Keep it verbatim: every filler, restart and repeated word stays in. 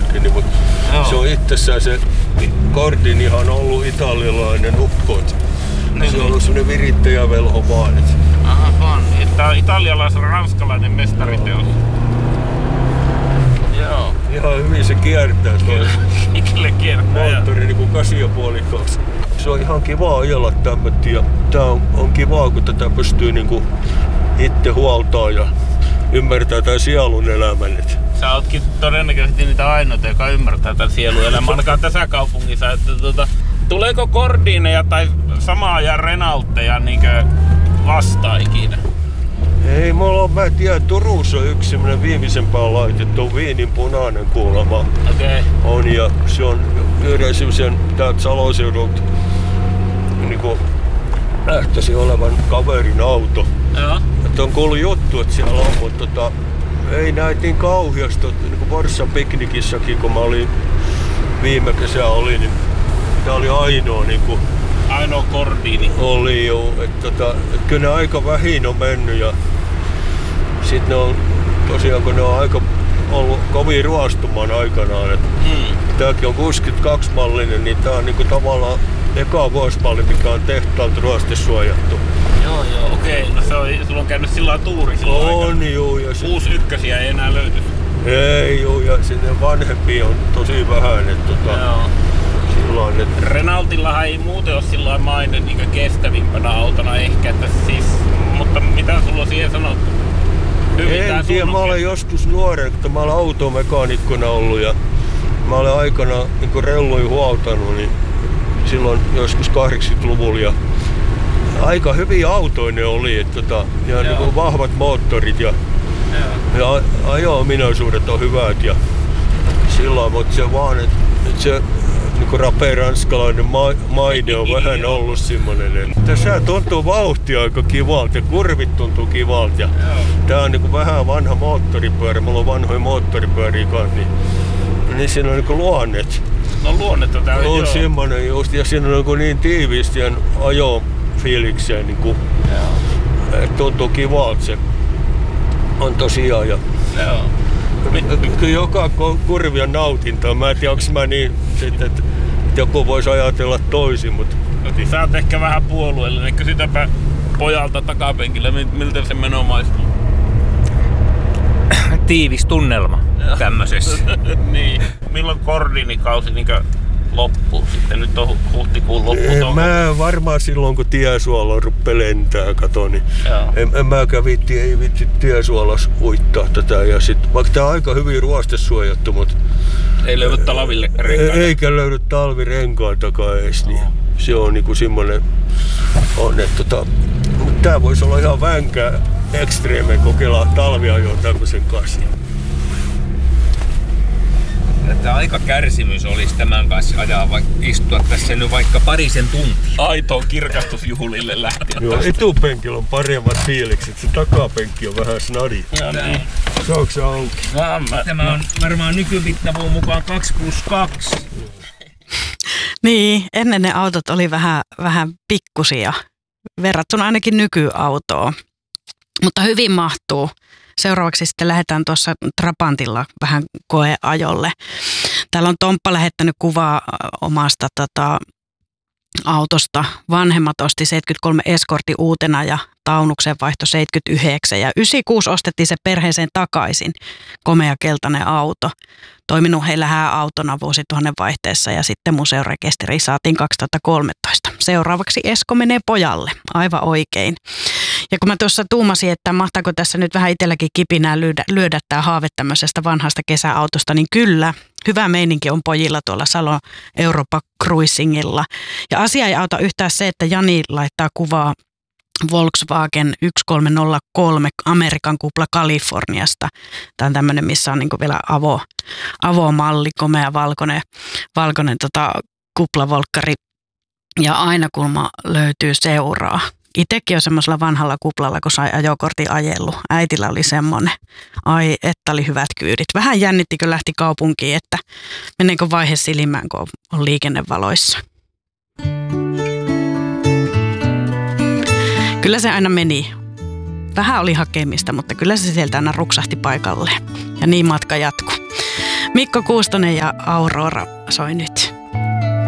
Lamborghini, mutta no. Se on itsessään se Gordinihan on ollut italialainen ukko. Niin, se on ollut semmonen virittäjävelho vaan. Et. Aha, vaan. Tää on italialais-ranskalainen mestariteos. Joo. Ihan hyvin se kiertää toi. Mikäli kiertää? Moottori niinku kasi ja puoli kaksi. Se on ihan kivaa ajella tämmöt ja tää on, on kivaa, kun tätä pystyy niinku itse huoltaa ja ymmärtää tää sielun elämän. Sä ootkin todennäköisesti niitä ainoita, joka ymmärtää tän sielun elämän, ainakaan tässä kaupungissa. Että, tuota, tuleeko Gordineja tai samaa ajan Renaultteja niinkö vastaan ikinä? Ei, mulla on, mä en tiedä, Turussa on yksi semmonen viimeisempään laitettu viinin punainen kuulemma. Okay. On ja se on yhden semmosen täältä Saloseudulta niinku lähtöisin olevan kaverin auto. Joo. Että on kuullut juttu, että siellä on, mutta tota, ei näitä niin kauhiasti. Niinku Forssan piknikissäkin, kun mä olin viime kesä oli, niin tää oli ainoa niinku ainoa Gordini. Oli joo, että tota, et kyllä ne aika vähin on mennyt ja sit ne on tosiaan, kun ne on aika ollut kovin ruostumaan aikanaan. Et hmm. Tääkin on kuusikymmentäkaksi mallinen, niin tää on niinku tavallaan eka vuosimalli, mikä on tehtaalta ruostesuojattu. Joo joo, okei. No se on, sulla on käynyt sillä tuuri silloin on, aikana. Joo, ja se Uusi ykkösiä ei enää löyty. Ei joo, ja sinne vanhempia on tosi vähän. Et tota, joo. Silloin, et Renaultillahan ei muuten ole sillä maine niin kestävimpänä autona ehkä, että siis, mutta mitä sulla on siihen sanottu? En tiedä, mä olen joskus nuoren, kun mä olen automekanikkona ollut ja mä olen aikana niin relluja huoltanut, niin silloin joskus kahdeksankymmentäluvulla ja aika hyviä autoja ne oli, että tota, ja niin vahvat moottorit ja, ja ajo-ominaisuudet on hyvät ja silloin, mutta se vaan, että et se niinku rapea ranskalainen ma- maine on vähän ollut semmonen, että tässä tuntuu vauhti aika kivalta ja kurvit tuntuu kivalta ja tää on niinku vähän vanha moottoripyörä, mulla on vanhoja moottoripyöriä kanssa, niin, niin siinä on niinku luonnet. No luonnet on täällä, on semmonen just ja siinä on niinku niin tiiviisti ja ajofiilikseen niinku, että tuntuu kivalta se on tosiaan ja joo. Kyllä joka kurvi on nautintoa. Mä en tiedä, onks mä niin, että joku voisi ajatella toisin, mutta sä oot ehkä vähän puolueellinen. Kysytäpä pojalta takapenkillä, miltä se meno maistuu. Tiivis tunnelma tämmöisessä. Niin. Milloin Gordinikausi niinkö loppuu sitten? Nyt on huhtikuun loppu. Mä varmaan silloin, kun tiesuola ruppee lentää, kato, niin en, en mäkään viitti, ei viitti tiesuolas uittaa tätä. Ja sit, vaikka tää on aika hyvin ruostesuojattu, mutta ei löydy talville renkaita. Eikä löydy talvirenkaitakaan edes, niin se on niinku semmonen on, että tota, mutta tää voisi olla ihan vänkää ekstreeme kokeilla talviajoa tämmösen kanssa. Että aika kärsimys olisi tämän kanssa ajaa, vaikka istua tässä nyt vaikka parisen tuntia. Aitoon kirkastusjuhlille lähtien. Joo, etupenkillä on paremmat fiilikset, se takapenkki on vähän snadi. Ja niin. Saanko se auki? Mä, Tämä mä. on varmaan nykymittavuun mukaan kaksi plus kaksi. Niin, ennen ne autot oli vähän, vähän pikkusia, verrattuna ainakin nykyautoon, mutta hyvin mahtuu. Seuraavaksi sitten lähdetään tuossa Trabantilla vähän koeajolle. Täällä on Tomppa lähettänyt kuvaa omasta tota, autosta. Vanhemmat osti seitsemänkymmentäkolme Escortin uutena ja Taunuksen vaihto seitsemänkymmentäyhdeksän. Ja yhdeksänkymmentäkuusi ostettiin se perheeseen takaisin. Komea keltainen auto. Toiminut heillä hääautona vuosituhannen vaihteessa ja sitten museorekisteri saatiin kaksituhattakolmetoista. Seuraavaksi Esko menee pojalle. Aivan oikein. Ja kun mä tuossa tuumasin, että mahtaako tässä nyt vähän itselläkin kipinää lyödä, lyödä tämä haave tämmöisestä vanhasta kesäautosta, niin kyllä. Hyvä meininki on pojilla tuolla Salon Europa Cruisingilla. Ja asia ei auta yhtään se, että Jani laittaa kuvaa Volkswagen yksi kolme nolla kolme Amerikan kupla Kaliforniasta. Tämä on tämmöinen, missä on niinku vielä avo, avomalli, komea valkoinen, valkoinen tota, kuplavolkkari. Ja ainakulma löytyy seuraa. Itsekin on semmoisella vanhalla kuplalla, kun sai ajokortin ajellut. Äitillä oli semmoinen. Ai, että oli hyvät kyydit. Vähän jännitti, kun lähti kaupunkiin, että meneekö vaihe silmään, kun on liikennevaloissa. Kyllä se aina meni. Vähän oli hakemista, mutta kyllä se sieltä aina ruksahti paikalle. Ja niin matka jatkuu. Mikko Kuustonen ja Aurora soi nyt.